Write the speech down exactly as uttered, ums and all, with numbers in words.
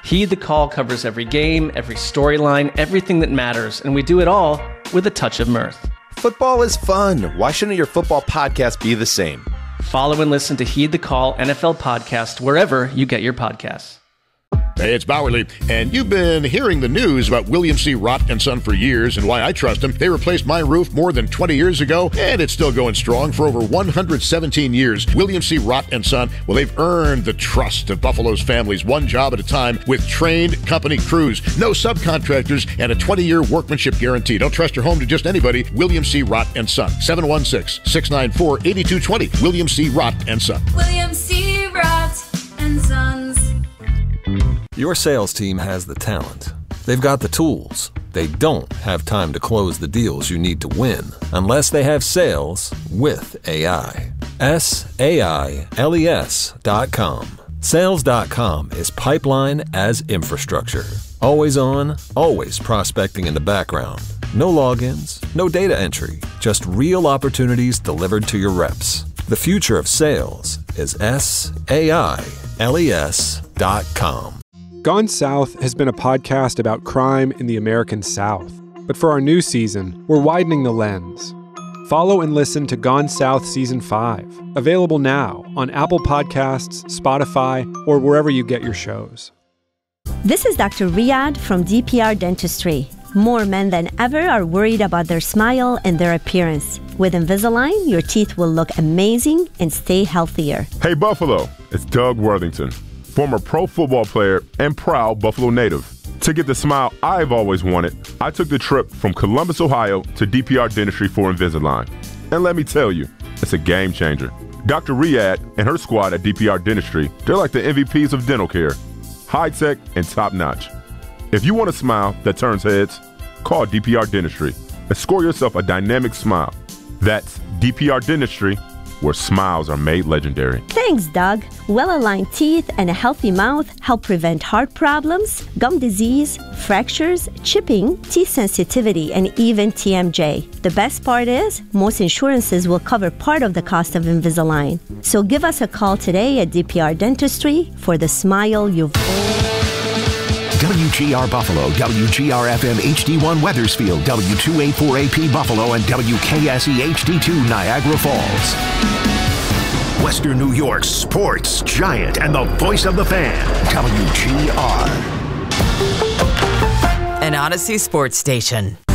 Heed the Call covers every game, every storyline, everything that matters, and we do it all with a touch of mirth. Football is fun. Why shouldn't your football podcast be the same? Follow and listen to Heed the Call N F L podcast wherever you get your podcasts. Hey, it's Bowerly, and you've been hearing the news about William C. Rott and Son for years and why I trust them. They replaced my roof more than twenty years ago, and it's still going strong for over one hundred seventeen years. William C. Rott and Son, well, they've earned the trust of Buffalo's families, one job at a time with trained company crews, no subcontractors, and a twenty-year workmanship guarantee. Don't trust your home to just anybody. William C. Rott and Son, seven one six, six nine four, eight two two zero. William C. Rott and Son. William C. Rott and Sons. Your sales team has the talent. They've got the tools. They don't have time to close the deals you need to win unless they have sales with A I. S A I L E S dot com. Sales dot com is pipeline as infrastructure. Always on, always prospecting in the background. No logins, no data entry, just real opportunities delivered to your reps. The future of sales is S A I L E S dot com. Gone South has been a podcast about crime in the American South. But for our new season, we're widening the lens. Follow and listen to Gone South Season five, available now on Apple Podcasts, Spotify, or wherever you get your shows. This is Doctor Riyadh from D P R Dentistry. More men than ever are worried about their smile and their appearance. With Invisalign, your teeth will look amazing and stay healthier. Hey, Buffalo, it's Doug Worthington, former pro football player and proud Buffalo native. To get the smile I've always wanted, I took the trip from Columbus, Ohio to D P R Dentistry for Invisalign. And let me tell you, it's a game changer. Doctor Riyadh and her squad at D P R Dentistry, they're like the M V Ps of dental care. High-tech and top-notch. If you want a smile that turns heads, call D P R Dentistry and score yourself a dynamic smile. That's D P R Dentistry, where smiles are made legendary. Thanks, Doug. Well-aligned teeth and a healthy mouth help prevent heart problems, gum disease, fractures, chipping, teeth sensitivity, and even T M J. The best part is, most insurances will cover part of the cost of Invisalign. So give us a call today at D P R Dentistry for the smile you've W G R Buffalo, W G R F M H D one Wethersfield, W two eighty-four A P Buffalo, and W K S E H D two Niagara Falls. Western New York's sports giant and the voice of the fan, W G R. An Odyssey sports station.